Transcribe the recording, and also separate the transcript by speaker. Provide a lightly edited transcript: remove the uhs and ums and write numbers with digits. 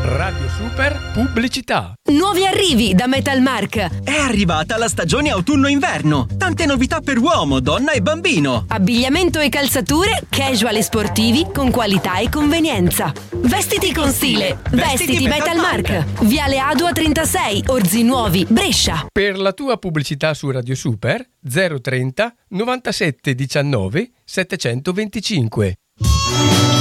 Speaker 1: Radio Super Pubblicità.
Speaker 2: Nuovi arrivi da Metalmark.
Speaker 3: È arrivata la stagione autunno-inverno. Tante novità per uomo, donna e bambino.
Speaker 2: Abbigliamento e calzature casual e sportivi con qualità e convenienza. Vestiti con stile. Vestiti Metalmark. Viale Adua 36, Orzi Nuovi, Brescia.
Speaker 1: Per la tua pubblicità su Radio Super 030 97 19 725.